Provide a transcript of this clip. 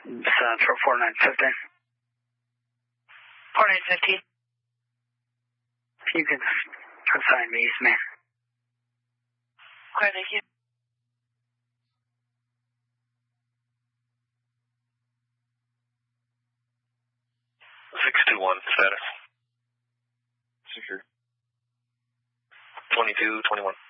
Central 4915. 4915. You can assign me, East Man. Okay, thank you. Status. Secure. 2221.